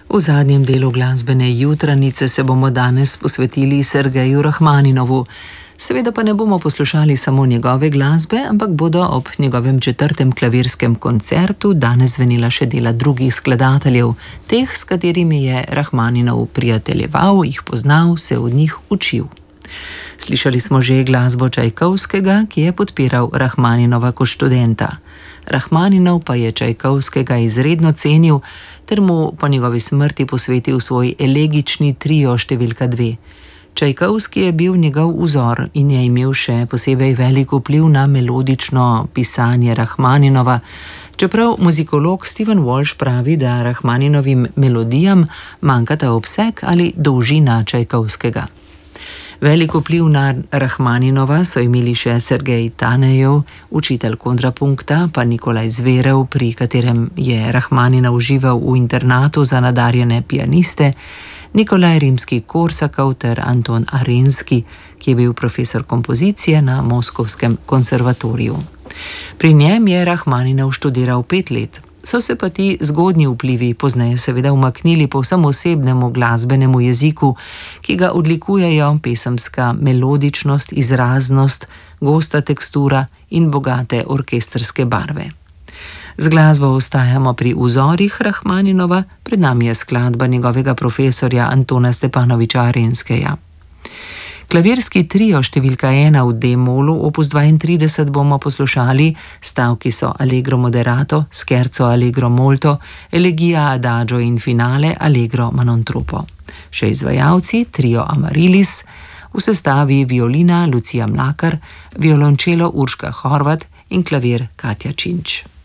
V zadnjem delu glasbene jutranice se bomo danes posvetili Sergeju Rahmaninovu. Seveda pa ne bomo poslušali samo njegove glasbe, ampak bodo ob njegovem 4. klavirskem koncertu danes zvenila še dela drugih skladateljev, teh, s katerimi je Rahmaninov prijateljeval, jih poznal, se od njih učil. Slišali smo že glasbo Čajkovskega, ki je podpiral Rahmaninova kot študenta. Rahmaninov pa je Čajkovskega izredno cenil ter mu po njegovi smrti posvetil svoj elegični trio številka 2. Čajkovski je bil njegov vzor in je imel še posebej velik vpliv na melodično pisanje Rahmaninova, čeprav muzikolog Stephen Walsh pravi, da Rahmaninovim melodijam manjkata obseg ali dolžina Čajkovskega. Velik vpliv na Rahmaninova so imeli še Sergej Tanejev, učitelj kontrapunkta, pa Nikolaj Zverev, pri katerem je Rahmaninov živel v internatu za nadarjene pianiste, Nikolaj Rimski-Korsakov ter Anton Arenski, ki je bil profesor kompozicije na Moskovskem konservatoriju. Pri njem je Rahmaninov študiral 5 let. So se pa ti zgodnji vplivi pozneje seveda umaknili povsem osebnemu glasbenemu jeziku, ki ga odlikujejo pesemska melodičnost, izraznost, gosta tekstura in bogate orkestrske barve. Z glasbo ostajamo pri vzorih Rahmaninova, pred nami je skladba njegovega profesorja Antona Stepanoviča Arenskeja. Klavirski trio številka 1 v D-molu opus 32 bomo poslušali, stavki so Allegro moderato, scherzo Allegro molto, elegija adagio in finale Allegro ma non troppo. Še izvajalci trio Amarilis, v sestavi violina Lucija Mlakar, violončelo Urška Horvat in klavir Katja Činč.